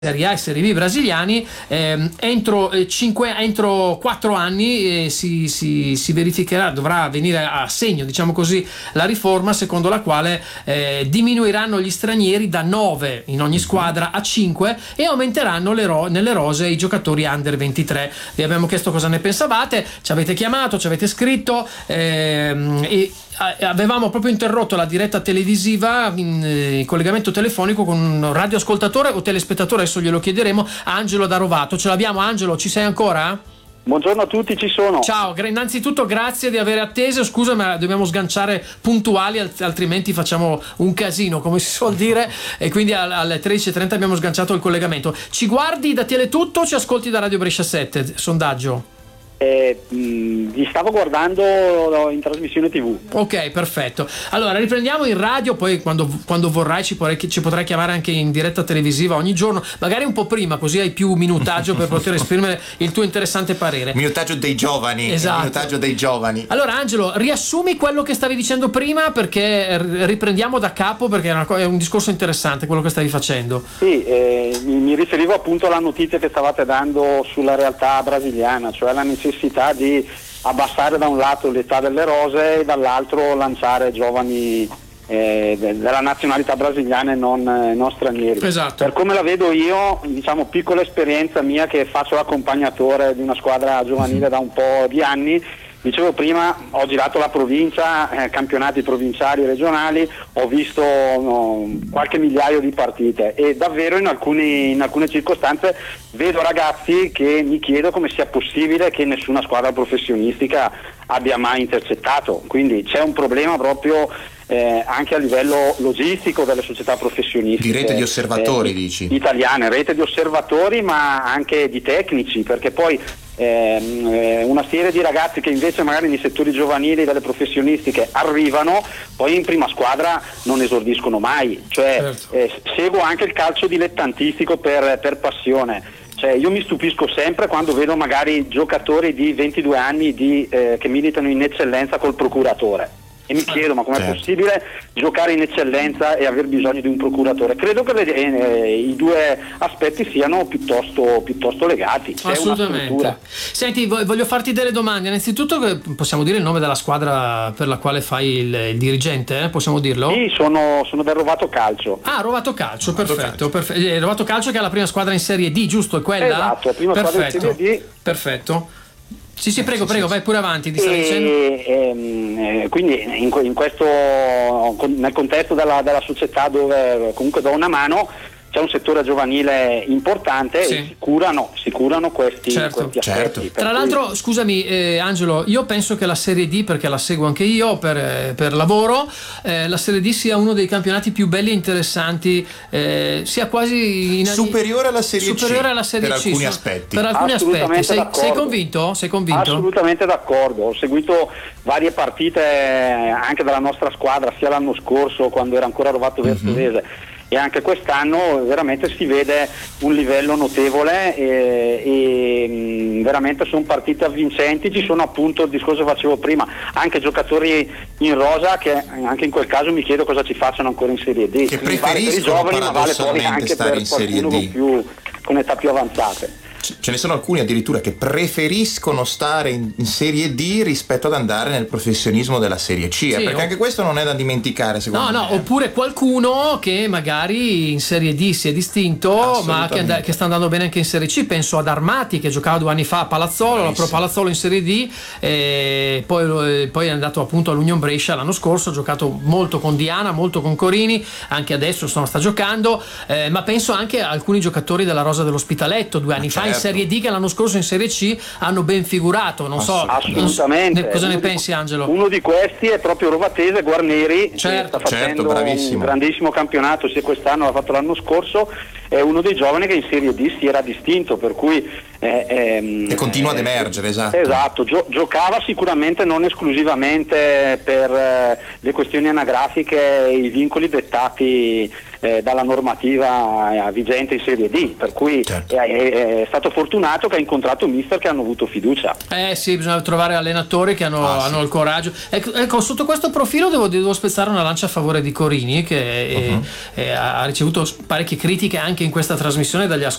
Serie A e Serie B brasiliani, entro 4 anni si verificherà, dovrà venire a segno, diciamo così, la riforma secondo la quale diminuiranno gli stranieri da 9 in ogni squadra a 5 e aumenteranno nelle rose i giocatori under 23. Vi abbiamo chiesto cosa ne pensavate, ci avete chiamato, ci avete scritto e avevamo proprio interrotto la diretta televisiva in collegamento telefonico con un radioascoltatore o telespettatore, adesso glielo chiederemo, Angelo da Rovato. Ce l'abbiamo, Angelo, ci sei ancora? Buongiorno a tutti, ci sono. Ciao, innanzitutto grazie di aver atteso, scusa ma dobbiamo sganciare puntuali altrimenti facciamo un casino, come si suol dire, e quindi alle 13.30 abbiamo sganciato il collegamento. Ci guardi da Teletutto o ci ascolti da Radio Brescia 7? Sondaggio. Vi stavo guardando in trasmissione TV. Ok, perfetto. Allora riprendiamo in radio, poi quando vorrai ci potrai chiamare anche in diretta televisiva ogni giorno, magari un po' prima, così hai più minutaggio per poter esprimere il tuo interessante parere. Minutaggio dei giovani. Esatto. Minutaggio dei giovani. Allora Angelo, riassumi quello che stavi dicendo prima, perché riprendiamo da capo, perché è un discorso interessante quello che stavi facendo. Sì, mi riferivo appunto alla notizia che stavate dando sulla realtà brasiliana, cioè la necessità di abbassare da un lato l'età delle rose e dall'altro lanciare giovani della nazionalità brasiliana e non stranieri. Esatto. Per come la vedo io, diciamo, piccola esperienza mia che faccio l'accompagnatore di una squadra giovanile da un po' di anni. Dicevo prima, ho girato la provincia, campionati provinciali e regionali, ho visto qualche migliaio di partite e davvero in alcune circostanze vedo ragazzi che mi chiedo come sia possibile che nessuna squadra professionistica abbia mai intercettato, quindi c'è un problema proprio anche a livello logistico delle società professionistiche. Di rete di osservatori dici? Italiane, rete di osservatori ma anche di tecnici, perché poi una serie di ragazzi che invece magari nei settori giovanili delle professionistiche arrivano, poi in prima squadra non esordiscono mai, cioè certo. Seguo anche il calcio dilettantistico per passione. Cioè, io mi stupisco sempre quando vedo magari giocatori di 22 anni che militano in eccellenza col procuratore. E mi chiedo, ma com'è possibile giocare in eccellenza e aver bisogno di un procuratore? Credo che i due aspetti siano piuttosto legati. C'è assolutamente. Senti, voglio farti delle domande. Innanzitutto, possiamo dire il nome della squadra per la quale fai il dirigente? Possiamo dirlo? Sì, sono del Rovato Calcio. Ah, Rovato Calcio, perfetto. Rovato Calcio che è la prima squadra in Serie D, giusto? È quella? Esatto, la prima squadra in Serie D. Perfetto. Sì, prego, vai pure avanti, ti sto dicendo. Quindi nel contesto della società dove comunque do una mano, c'è un settore giovanile importante e si curano questi aspetti. Certo. Tra l'altro, scusami Angelo, io penso che la Serie D, perché la seguo anche io per lavoro, la Serie D sia uno dei campionati più belli e interessanti, sia quasi superiore alla Serie C per alcuni aspetti. Per alcuni aspetti. Sei convinto? Assolutamente d'accordo. Ho seguito varie partite anche della nostra squadra, sia l'anno scorso quando era ancora Rovato Versovese. E anche quest'anno veramente si vede un livello notevole e veramente sono partite avvincenti. Ci sono appunto il discorso che facevo prima, anche giocatori in rosa che anche in quel caso mi chiedo cosa ci facciano ancora in Serie D. Che vale per i giovani ma vale poi anche per qualcuno con età più avanzate. Ce ne sono alcuni addirittura che preferiscono stare in Serie D rispetto ad andare nel professionismo della Serie C, perché anche questo non è da dimenticare, secondo me. Oppure qualcuno che magari in Serie D si è distinto ma che sta andando bene anche in Serie C. Penso ad Armati che giocava 2 anni fa a Palazzolo, la Pro Palazzolo in Serie D, e poi è andato appunto all'Union Brescia l'anno scorso, ha giocato molto con Diana, molto con Corini, anche adesso sta giocando, ma penso anche a alcuni giocatori della Rosa dell'Ospitaletto 2 anni fa in Serie D che l'anno scorso in Serie C hanno ben figurato, non so assolutamente. Cosa ne pensi Angelo? Uno di questi è proprio rovatese Guarneri, che sta facendo bravissimo. un grandissimo campionato sia quest'anno, l'ha fatto l'anno scorso, è uno dei giovani che in Serie D si era distinto, per cui e continua ad emergere, esatto, giocava sicuramente non esclusivamente per le questioni anagrafiche e i vincoli dettati dalla normativa vigente in Serie D, per cui certo. È stato fortunato che ha incontrato un mister che hanno avuto fiducia. Sì, bisogna trovare allenatori che hanno il coraggio. Ecco, sotto questo profilo devo spezzare una lancia a favore di Corini, che ha ricevuto parecchie critiche anche in questa trasmissione dagli ascoltatori